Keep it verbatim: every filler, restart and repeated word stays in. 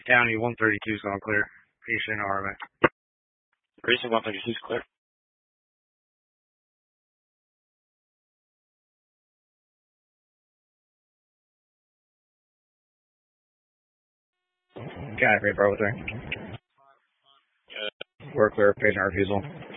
County one thirty-two is going clear. Patient R M A. Precinct one thirty-two is clear. County three, Bravo three. Uh, We're clear. Patient refusal.